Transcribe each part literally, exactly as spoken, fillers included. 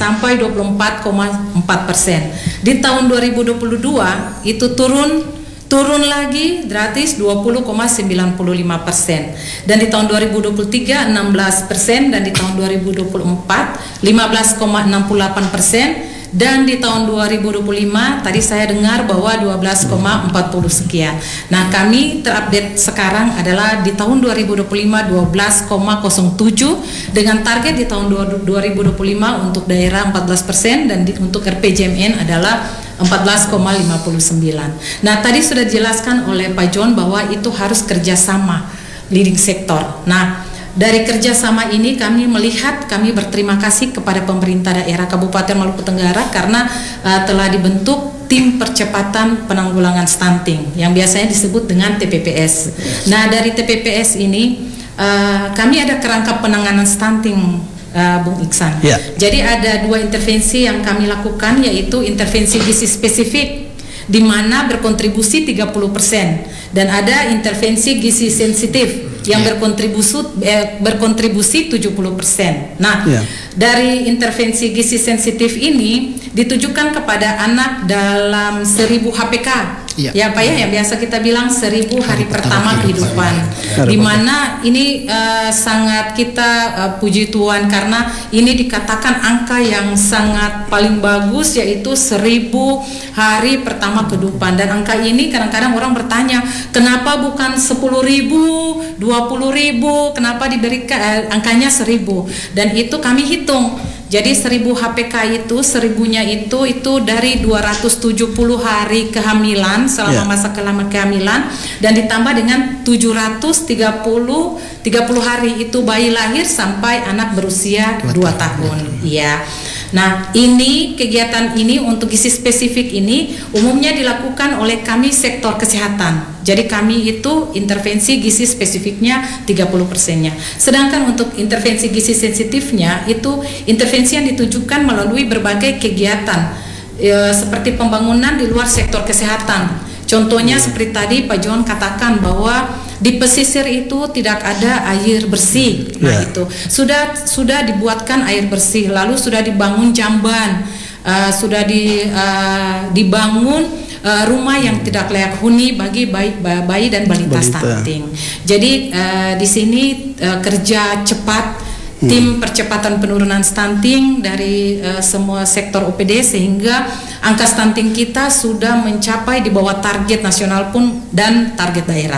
sampai dua puluh empat koma empat persen. Di tahun dua ribu dua puluh dua itu turun turun lagi gratis dua puluh koma sembilan lima persen, dan di tahun dua ribu dua puluh tiga enam belas persen, dan di tahun dua ribu dua puluh empat lima belas koma enam delapan persen, dan di tahun dua ribu dua puluh lima tadi saya dengar bahwa dua belas koma empat puluh sekian. Nah, kami terupdate sekarang adalah di tahun dua ribu dua puluh lima dua belas koma nol tujuh, dengan target di tahun dua ribu dua puluh lima untuk daerah empat belas persen, dan di, untuk R P J M N adalah empat belas koma lima sembilan. Nah, tadi sudah dijelaskan oleh Pak John bahwa itu harus kerjasama leading sektor. Nah, dari kerjasama ini kami melihat, kami berterima kasih kepada pemerintah daerah Kabupaten Maluku Tenggara karena uh, telah dibentuk tim percepatan penanggulangan stunting yang biasanya disebut dengan T P P S. Nah, dari T P P S ini uh, kami ada kerangka penanganan stunting, Uh, Bung Iksan. Ya. Jadi ada dua intervensi yang kami lakukan, yaitu intervensi gizi spesifik di mana berkontribusi tiga puluh persen, dan ada intervensi gizi sensitif yang ya. berkontribusi eh, berkontribusi tujuh puluh persen. Nah, ya. dari intervensi gizi sensitif ini ditujukan kepada anak dalam seribu H P K. Ya. ya Pak ya, yang biasa kita bilang seribu hari, hari pertama, pertama kehidupan, kehidupan. Di mana ini uh, sangat kita uh, puji Tuhan karena ini dikatakan angka yang sangat paling bagus, yaitu seribu hari pertama kehidupan. Dan angka ini kadang-kadang orang bertanya, kenapa bukan sepuluh ribu, dua puluh ribu, kenapa diberikan uh, angkanya seribu? Dan itu kami hitung. Jadi seribu H P K itu, seribunya itu itu dari dua ratus tujuh puluh hari kehamilan selama yeah. masa kelama kehamilan, dan ditambah dengan tujuh ratus tiga puluh hari itu bayi lahir sampai anak berusia dua tahun. Iya. Nah, ini kegiatan ini untuk gizi spesifik ini umumnya dilakukan oleh kami sektor kesehatan. Jadi kami itu intervensi gizi spesifiknya tiga puluh persennya. Sedangkan untuk intervensi gizi sensitifnya itu intervensi yang ditujukan melalui berbagai kegiatan e, seperti pembangunan di luar sektor kesehatan. Contohnya hmm. seperti tadi Pak John katakan bahwa di pesisir itu tidak ada air bersih. Nah, yeah. itu sudah sudah dibuatkan air bersih, lalu sudah dibangun jamban, uh, sudah di uh, dibangun Uh, rumah yang tidak layak huni bagi bayi, bayi dan balita, balita. stunting. Jadi uh, di sini uh, kerja cepat hmm. tim percepatan penurunan stunting dari uh, semua sektor O P D sehingga angka stunting kita sudah mencapai di bawah target nasional pun dan target daerah.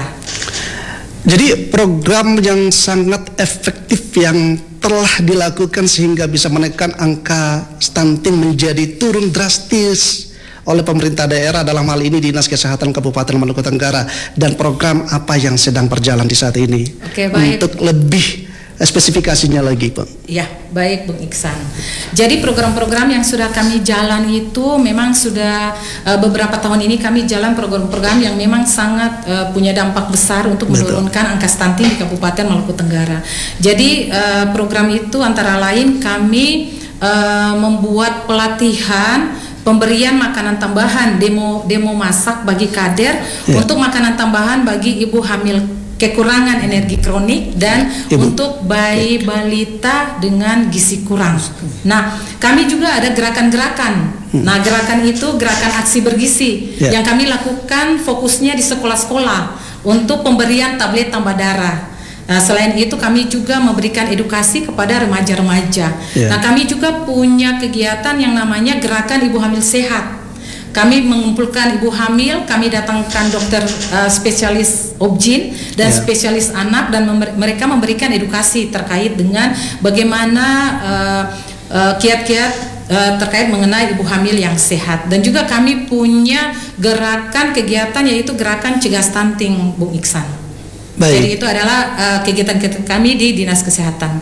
Jadi program yang sangat efektif yang telah dilakukan sehingga bisa menekan angka stunting menjadi turun drastis oleh pemerintah daerah, dalam hal ini Dinas Kesehatan Kabupaten Maluku Tenggara, dan program apa yang sedang berjalan di saat ini. Oke, baik. Untuk lebih spesifikasinya lagi, Pak. Ya, baik Bung Iksan. Jadi program-program yang sudah kami jalan itu memang sudah uh, beberapa tahun ini kami jalan program-program yang memang sangat uh, punya dampak besar untuk Betul. menurunkan angka stunting di Kabupaten Maluku Tenggara. Jadi uh, program itu antara lain kami uh, membuat pelatihan pemberian makanan tambahan, demo demo masak bagi kader ya. Untuk makanan tambahan bagi ibu hamil kekurangan energi kronik dan ibu. Untuk bayi balita dengan gizi kurang. Nah, kami juga ada gerakan-gerakan. Hmm. Nah, gerakan itu gerakan aksi bergizi ya. Yang kami lakukan fokusnya di sekolah-sekolah untuk pemberian tablet tambah darah. Nah, selain itu kami juga memberikan edukasi kepada remaja-remaja. Yeah. Nah, kami juga punya kegiatan yang namanya Gerakan Ibu Hamil Sehat. Kami mengumpulkan ibu hamil, kami datangkan dokter uh, spesialis obgyn dan yeah. spesialis anak, dan member- mereka memberikan edukasi terkait dengan bagaimana uh, uh, kiat-kiat uh, terkait mengenai ibu hamil yang sehat. Dan juga kami punya gerakan kegiatan yaitu Gerakan Cegah Stunting, Bung Iksan. Baik. Jadi itu adalah uh, kegiatan-kegiatan kami di Dinas Kesehatan.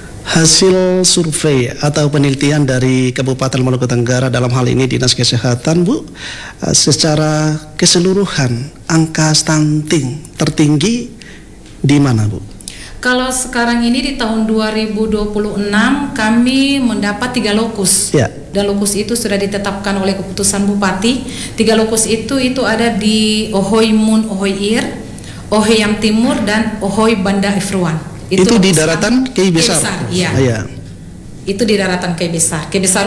Hasil survei atau penelitian dari Kabupaten Maluku Tenggara, dalam hal ini Dinas Kesehatan, Bu, uh, secara keseluruhan angka stunting tertinggi di mana, Bu? Kalau sekarang ini di tahun dua ribu dua puluh enam kami mendapat tiga lokus. Ya. Dan lokus itu sudah ditetapkan oleh keputusan Bupati. Tiga lokus itu itu ada di Ohoy Mun Ohoy Ir, Ohoyam Timur, dan Ohoy Banda Ifruan. Itu, itu di daratan Kei Besar. Kei Besar, iya. Ah, ya. Itu di daratan Kei Besar. Kei Besar